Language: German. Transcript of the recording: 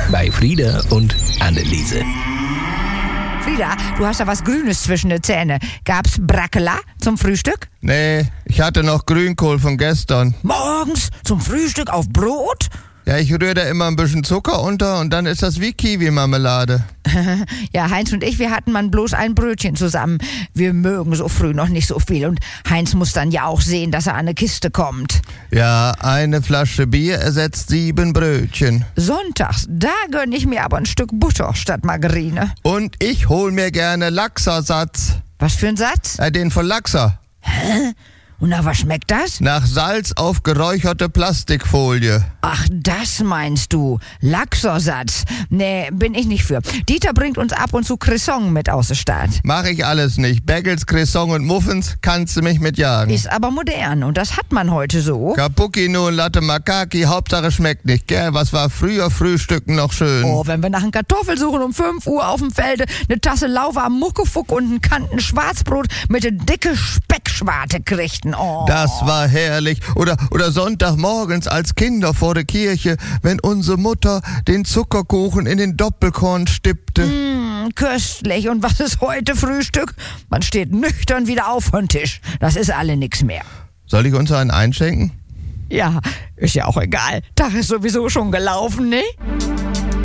bei Frieda und Anneliese. Frieda, du hast da was Grünes zwischen den Zähnen. Gab's Brackela zum Frühstück? Nee, ich hatte noch Grünkohl von gestern. Morgens zum Frühstück auf Brot? Ja, ich rühre da immer ein bisschen Zucker unter und dann ist das wie Kiwi-Marmelade. Ja, Heinz und ich, wir hatten mal bloß ein Brötchen zusammen. Wir mögen so früh noch nicht so viel und Heinz muss dann ja auch sehen, dass er an eine Kiste kommt. Ja, eine Flasche Bier ersetzt 7 Brötchen. Sonntags, da gönn ich mir aber ein Stück Butter statt Margarine. Und ich hol mir gerne Lachsersatz. Was für ein Satz? Den von Lachser. Hä? Und nach was schmeckt das? Nach Salz auf geräucherte Plastikfolie. Ach, das meinst du. Lachsersatz. Nee, bin ich nicht für. Dieter bringt uns ab und zu Croissant mit aus der Stadt. Mach ich alles nicht. Bagels, Croissant und Muffins kannst du mich mitjagen. Ist aber modern und das hat man heute so. Cappuccino und Latte Macaki, Hauptsache schmeckt nicht, gell? Was war früher Frühstücken noch schön? Oh, wenn wir nach einem Kartoffelsuchen um 5 Uhr auf dem Felde eine Tasse lauwarm Muckefuck und einen Kanten Schwarzbrot mit der dicke Speckschwarte kriegten. Oh. Das war herrlich. Oder Sonntagmorgens als Kinder vor der Kirche, wenn unsere Mutter den Zuckerkuchen in den Doppelkorn stippte. Köstlich. Und was ist heute Frühstück? Man steht nüchtern wieder auf vom Tisch. Das ist alle nix mehr. Soll ich uns einen einschenken? Ja, ist ja auch egal. Tag ist sowieso schon gelaufen, ne?